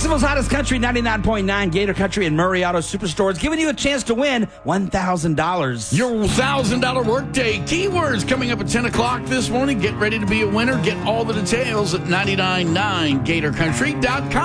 Jacksonville's hottest country, 99.9 Gator Country and Murray Auto Superstores, giving you a chance to win $1,000. Your $1,000 workday keywords coming up at 10 o'clock this morning. Get ready to be a winner. Get all the details at 999gatorcountry.com.